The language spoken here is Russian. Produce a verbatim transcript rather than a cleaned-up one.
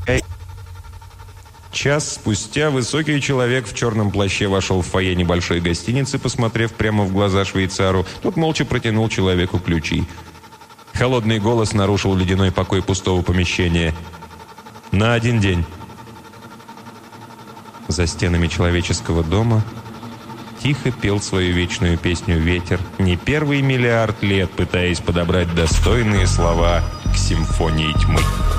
Час спустя высокий человек в черном плаще вошел в фойе небольшой гостиницы, посмотрев прямо в глаза швейцару. Тот молча протянул человеку ключи. Холодный голос нарушил ледяной покой пустого помещения. «На один день». За стенами человеческого дома тихо пел свою вечную песню ветер, не первый миллиард лет пытаясь подобрать достойные слова к симфонии тьмы.